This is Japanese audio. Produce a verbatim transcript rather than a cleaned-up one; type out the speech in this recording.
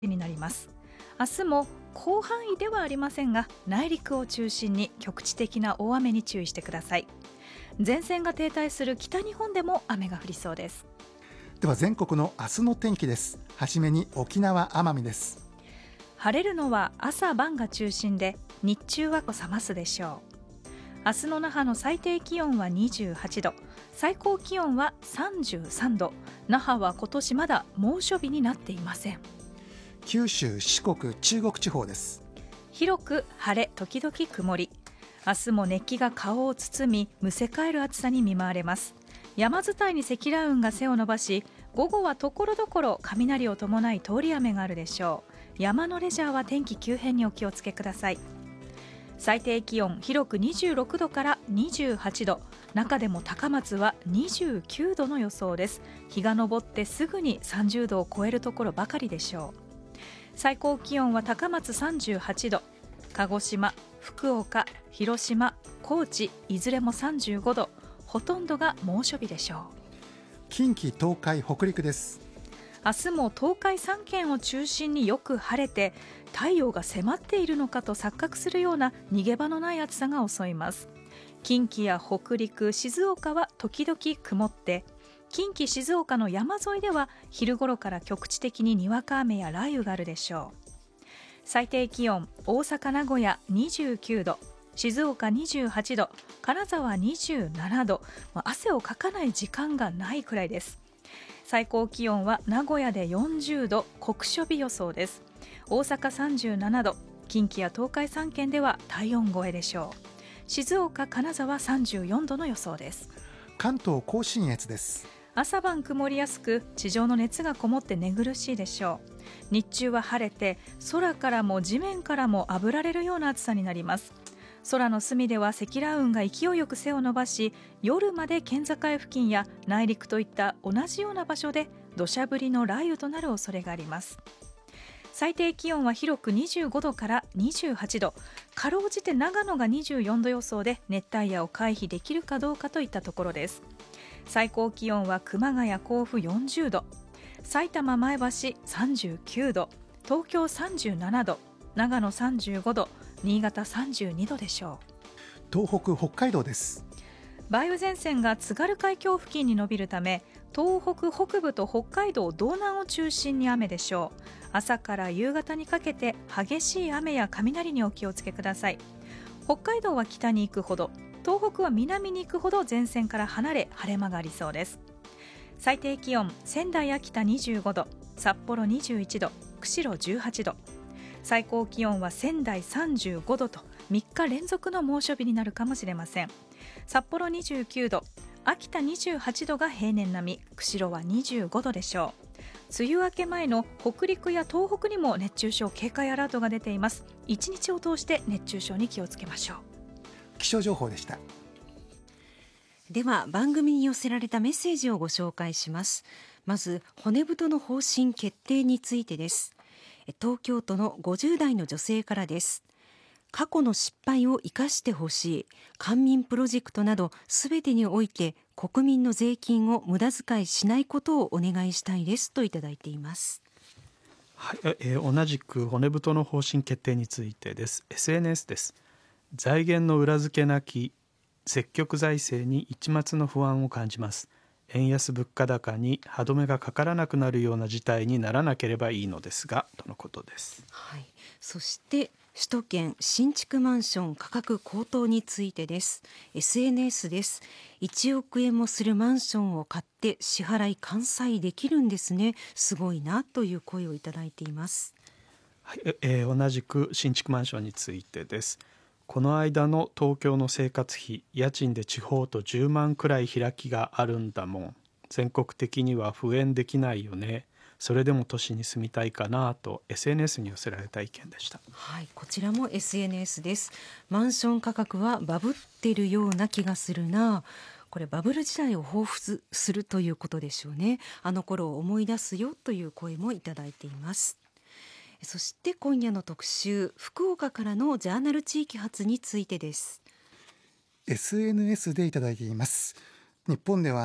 になります。明日も広範囲ではありませんが、内陸を中心に局地的な大雨に注意してください。前線が停滞する北日本でも雨が降りそうです。 では全国の明日の天気です。はじめに沖縄・奄美です。 晴れるのは朝晩が中心で、日中は冷ますでしょう。明日の那覇の最低気温はにじゅうはちど、最高気温はさんじゅうさんど。那覇は今年まだ猛暑日になっていません。 九州、四国、中国地方です。 広く晴れ時々曇り。明日も熱気が顔を包み、むせ返る暑さに見舞われます。山伝いに積乱雲が背を伸ばし、午後はところどころ雷を伴い通り雨があるでしょう。山のレジャーは天気急変にお気をつけください。最低気温広くにじゅうろくどからにじゅうはちど、中でも高松はにじゅうきゅうどの予想です。日が昇ってすぐにさんじゅうどを超えるところばかりでしょう。最高気温は高松さんじゅうはちど、鹿児島、福岡、広島、高知、いずれもさんじゅうごど、ほとんどが猛暑日でしょう。 近畿、東海、北陸です。 明日も東海さんけんを中心によく晴れて、太陽が迫っているのかと錯覚するような逃げ場のない暑さが襲います。近畿や北陸、静岡は時々曇って、近畿静岡の山沿いでは昼頃から局地的ににわか雨や雷雨があるでしょう。最低気温大阪名古屋にじゅうきゅうど、静岡にじゅうはちど、金沢にじゅうななど、汗をかかない時間がないくらいです。最高気温は名古屋でよんじゅうど、酷暑日予想です。大阪さんじゅうななど、近畿や東海さんけんでは体温超えでしょう。静岡、金沢さんじゅうよんどの予想です。 関東甲信越です。 朝晩曇りやすく、地上の熱がこもって寝苦しいでしょう。日中は晴れて、空からも地面からも炙られるような暑さになります。空の隅では積乱雲が勢いよく背を伸ばし、夜まで県境付近や内陸といった同じような場所で土砂降りの雷雨となる恐れがあります。最低気温は広くにじゅうごどからにじゅうはちど、かろうじて長野がにじゅうよんど予想で、熱帯夜を回避できるかどうかといったところです。最高気温は熊谷、甲府よんじゅうど、埼玉、前橋さんじゅうきゅうど、東京さんじゅうななど、長野さんじゅうごど、新潟さんじゅうにどでしょう。東北、北海道です。 梅雨前線が津軽海峡付近に伸びるため、東北北部と北海道道南を中心に雨でしょう。朝から夕方にかけて激しい雨や雷にお気をつけください。北海道は北に行くほど、東北は南に行くほど前線から離れ、晴れ間がありそうです。最低気温仙台、秋田にじゅうごど、札幌にじゅういちど、釧路じゅうはちど、最高気温は仙台さんじゅうごどとみっか連続の猛暑日になるかもしれません。札幌にじゅうきゅうど、秋田にじゅうはちどが平年並み、釧路はにじゅうごどでしょう。梅雨明け前の北陸や東北にも熱中症警戒アラートが出ています。一日を通して熱中症に気をつけましょう。 気象情報でした。 では番組に寄せられたメッセージをご紹介します。まず骨太の方針決定についてです。東京都のごじゅうだいの女性からです。過去の失敗を生かしてほしい。官民プロジェクトなどすべてにおいて国民の税金を無駄遣いしないことをお願いしたいですといただいています。 はい、えー、同じく骨太の方針決定についてです。 エスエヌエス です。財源の裏付けなき積極財政に一抹の不安を感じます。円安物価高に歯止めがかからなくなるような事態にならなければいいのですが、とのことです。 はい、そして首都圏新築マンション価格高騰についてです。 エスエヌエス です。いちおくえんもするマンションを買って支払い完済できるんですね。すごいなという声をいただいています。 はい、えー、同じく新築マンションについてです。この間の東京の生活費、家賃で地方とじゅうまんくらい開きがあるんだもん。全国的には復縁できないよね。それでも都市に住みたいかなと エスエヌエス に寄せられた意見でした。 はい、こちらも エスエヌエス です。マンション価格はバブってるような気がするな。これバブル時代を彷彿するということでしょうね。あの頃を思い出すよという声もいただいています。そして今夜の特集、福岡からのジャーナル地域発についてです。 エスエヌエス でいただいています。日本では